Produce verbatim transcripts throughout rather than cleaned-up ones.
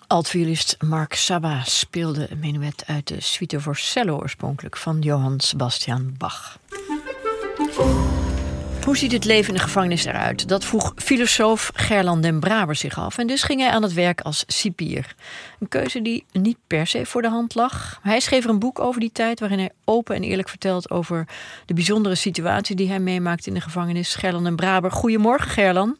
Altviolist Mark Saba speelde een menuet uit de suite voor cello oorspronkelijk van Johann Sebastian Bach. Hoe ziet het leven in de gevangenis eruit? Dat vroeg filosoof Gerlan den Braber zich af. En dus ging hij aan het werk als cipier. Een keuze die niet per se voor de hand lag. Hij schreef er een boek over die tijd waarin hij open en eerlijk vertelt over de bijzondere situatie die hij meemaakt in de gevangenis. Gerlan den Braber. Goedemorgen, Gerlan.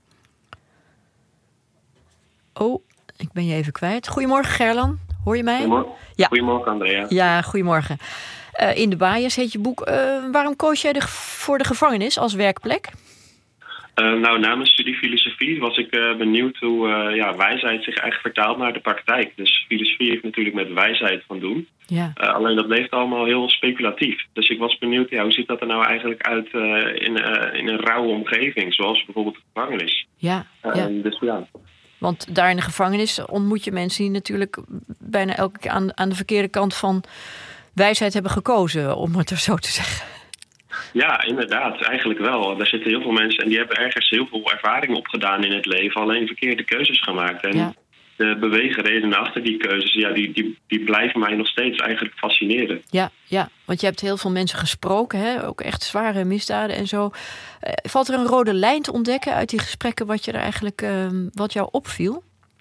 Oh, ik ben je even kwijt. Goedemorgen, Gerlan. Hoor je mij? Goedemorgen, ja. Goedemorgen Andrea. Ja, goedemorgen. Uh, in de Baaiers heet je boek. Uh, waarom koos jij de, voor de gevangenis als werkplek? Uh, nou, na mijn studie filosofie was ik uh, benieuwd hoe uh, ja, wijsheid zich eigenlijk vertaalt naar de praktijk. Dus filosofie heeft natuurlijk met wijsheid van doen. Ja. Uh, alleen dat bleef allemaal heel speculatief. Dus ik was benieuwd, ja, hoe ziet dat er nou eigenlijk uit uh, in, uh, in een rauwe omgeving, zoals bijvoorbeeld de gevangenis. Ja, uh, ja. Dus ja. Want daar in de gevangenis ontmoet je mensen die natuurlijk bijna elke keer aan, aan de verkeerde kant van wijsheid hebben gekozen, om het er zo te zeggen. Ja, inderdaad. Eigenlijk wel. Er zitten heel veel mensen en die hebben ergens heel veel ervaring opgedaan in het leven, alleen verkeerde keuzes gemaakt. En ja. de beweegredenen achter die keuzes, ja, die, die, die blijven mij nog steeds eigenlijk fascineren. Ja, ja, want je hebt heel veel mensen gesproken, hè? Ook echt zware misdaden en zo. Uh, valt er een rode lijn te ontdekken uit die gesprekken wat je er eigenlijk, uh, wat jou opviel?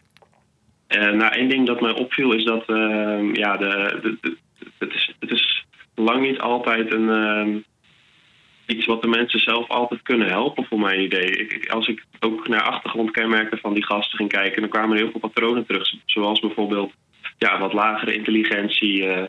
Uh, nou, één ding dat mij opviel is dat uh, ja, de, de, de, het, is, het is lang niet altijd een, uh, iets wat de mensen zelf altijd kunnen helpen, voor mijn idee. Ik, als ik ook naar achtergrondkenmerken van die gasten ging kijken, dan kwamen er heel veel patronen terug. Zoals bijvoorbeeld ja, wat lagere intelligentie, uh,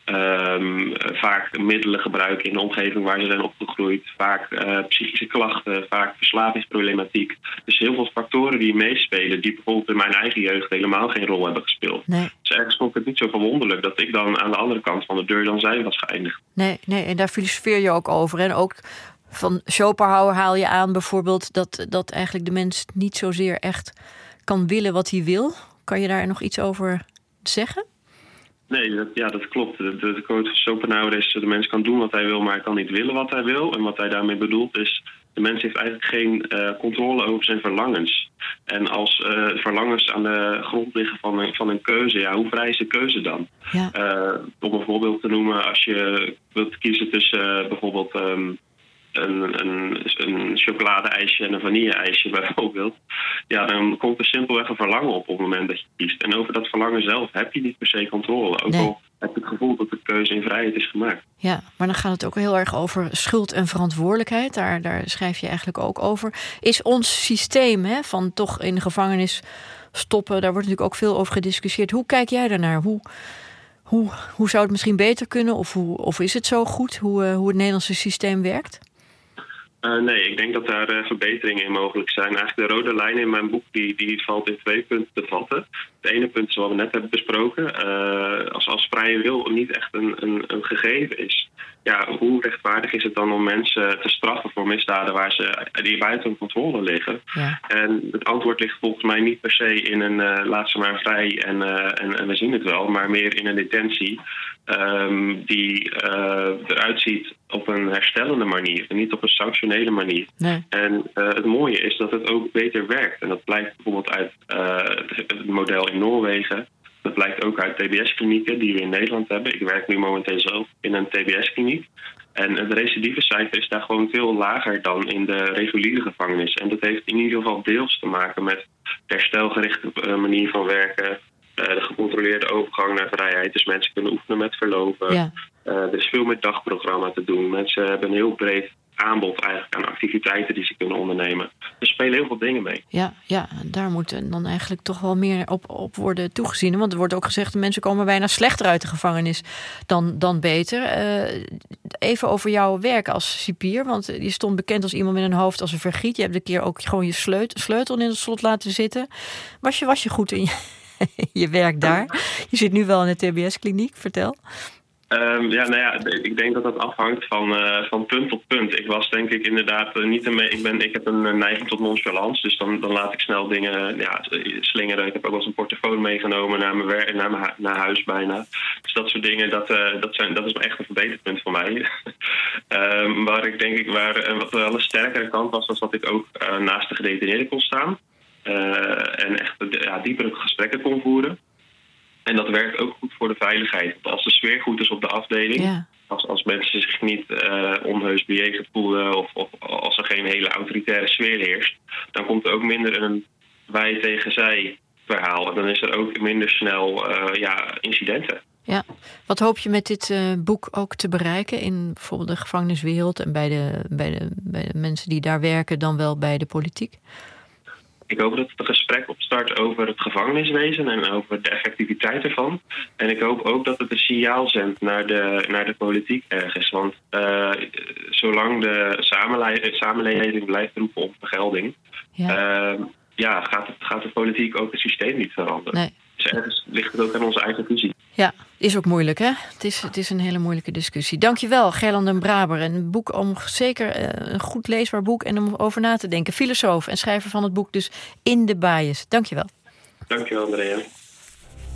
um, vaak middelen gebruiken in de omgeving waar ze zijn opgegroeid, vaak uh, psychische klachten, vaak verslavingsproblematiek. Dus heel veel factoren die meespelen, die bijvoorbeeld in mijn eigen jeugd helemaal geen rol hebben gespeeld. Nee. Dus ergens vond ik het niet zo verwonderlijk dat ik dan aan de andere kant van de deur dan zij was geëindigd. Nee, nee, en daar filosofeer je ook over. En ook van Schopenhauer haal je aan bijvoorbeeld dat, dat eigenlijk de mens niet zozeer echt kan willen wat hij wil. Kan je daar nog iets over zeggen? Nee, dat, ja, dat klopt. De, de, de quote van Schopenhauer is: de mens kan doen wat hij wil, maar hij kan niet willen wat hij wil. En wat hij daarmee bedoelt is: de mens heeft eigenlijk geen uh, controle over zijn verlangens. En als uh, verlangens aan de grond liggen van een, van een keuze, ja, hoe vrij is de keuze dan? Ja. Uh, om een voorbeeld te noemen, als je wilt kiezen tussen uh, bijvoorbeeld Um, Een, een, een chocolade-ijsje en een vanille-ijsje bijvoorbeeld, ja, dan komt er simpelweg een verlangen op op het moment dat je kiest. En over dat verlangen zelf heb je niet per se controle. Ook nee. al heb je het gevoel dat de keuze in vrijheid is gemaakt. Ja, maar dan gaat het ook heel erg over schuld en verantwoordelijkheid. Daar, daar schrijf je eigenlijk ook over. Is ons systeem, hè, van toch in de gevangenis stoppen, daar wordt natuurlijk ook veel over gediscussieerd. Hoe kijk jij daarnaar? Hoe, hoe, hoe zou het misschien beter kunnen? Of, hoe, of is het zo goed hoe, uh, hoe het Nederlandse systeem werkt? Uh, nee, ik denk dat daar uh, verbeteringen in mogelijk zijn. Eigenlijk de rode lijn in mijn boek die, die valt in twee punten te vatten. Het ene punt is wat we net hebben besproken. Uh, als, als vrije wil niet echt een, een, een gegeven is, ja, hoe rechtvaardig is het dan om mensen te straffen voor misdaden waar ze, die buiten hun controle liggen? Ja. En het antwoord ligt volgens mij niet per se in een uh, laat ze maar vrij en, uh, en, en we zien het wel, maar meer in een detentie um, die uh, eruit ziet op een herstellende manier en niet op een sanctionele manier. Nee. En uh, het mooie is dat het ook beter werkt. En dat blijkt bijvoorbeeld uit uh, het model in Noorwegen. Dat blijkt ook uit T B S-klinieken die we in Nederland hebben. Ik werk nu momenteel zelf in een T B S-kliniek. En het recidivecijfer is daar gewoon veel lager dan in de reguliere gevangenis. En dat heeft in ieder geval deels te maken met herstelgerichte uh, manier van werken, uh, de gecontroleerde overgang naar vrijheid. Dus mensen kunnen oefenen met verloven. Ja. Uh, er is veel meer dagprogramma te doen. Mensen hebben een heel breed aanbod eigenlijk aan activiteiten die ze kunnen ondernemen. Er spelen heel veel dingen mee. Ja, ja, daar moet dan eigenlijk toch wel meer op, op worden toegezien. Want er wordt ook gezegd dat mensen komen bijna slechter uit de gevangenis dan, dan beter. Uh, even over jouw werk als cipier. Want je stond bekend als iemand met een hoofd als een vergiet. Je hebt een keer ook gewoon je sleutel, sleutel in het slot laten zitten. Was je, was je goed in je, je werk daar? Je zit nu wel in de T B S-kliniek. Vertel. Um, ja, nou ja, ik denk dat dat afhangt van, uh, van punt tot punt. Ik was denk ik inderdaad uh, niet een... Ik, ben, ik heb een neiging tot nonchalance, dus dan, dan laat ik snel dingen ja, slingeren. Ik heb ook wel eens een portofoon meegenomen naar mijn, werk, naar, mijn naar huis bijna. Dus dat soort dingen, dat, uh, dat, zijn, dat is echt een verbeterpunt voor mij. um, waar ik denk ik, waar, uh, wat wel een sterkere kant was, was dat ik ook uh, naast de gedetineerde kon staan. Uh, en echt ja, diepere gesprekken kon voeren. En dat werkt ook goed voor de veiligheid. Want als de sfeer goed is op de afdeling, Ja. als, als mensen zich niet uh, onheus bejegend voelen of, of als er geen hele autoritaire sfeer heerst, dan komt er ook minder een wij tegen zij verhaal. En dan is er ook minder snel uh, ja, incidenten. Ja. Wat hoop je met dit uh, boek ook te bereiken in bijvoorbeeld de gevangeniswereld en bij de, bij, de, bij de mensen die daar werken, dan wel bij de politiek? Ik hoop dat het een gesprek opstart over het gevangeniswezen en over de effectiviteit ervan. En ik hoop ook dat het een signaal zendt naar de, naar de politiek ergens. Want uh, zolang de samenle- samenleving blijft roepen om vergelding, ja. Uh, ja, gaat, het, gaat de politiek ook het systeem niet veranderen. Nee. Dus ergens ligt het ook aan onze eigen visie. Ja, is ook moeilijk, hè? Het is, het is een hele moeilijke discussie. Dankjewel, Gerlanden den Braber. Een boek om zeker uh, een goed leesbaar boek en om over na te denken. Filosoof en schrijver van het boek dus In the Bias. Dankjewel. Dankjewel, Andrea.